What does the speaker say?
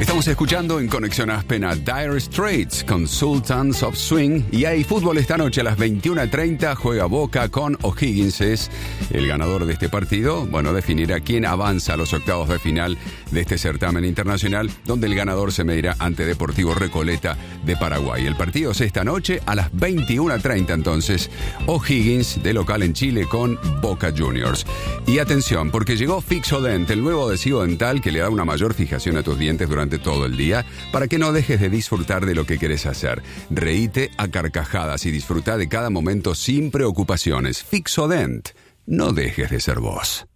Estamos escuchando en Conexión Aspen a Dire Straits con Sultans of Swing. Y hay fútbol esta noche a las 21:30. Juega Boca con O'Higgins. Es el ganador de este partido. Bueno, definirá quién avanza a los octavos de final de este certamen internacional, donde el ganador se medirá ante Deportivo Recoleta de Paraguay. El partido es esta noche a las 21:30 entonces. O'Higgins de local en Chile con Boca Juniors. Y atención, porque llegó Fixodent, el nuevo adhesivo dental que le da una mayor fijación a tus dientes durante todo el día, para que no dejes de disfrutar de lo que querés hacer. Reíte a carcajadas y disfruta de cada momento sin preocupaciones. Fixodent, no dejes de ser vos.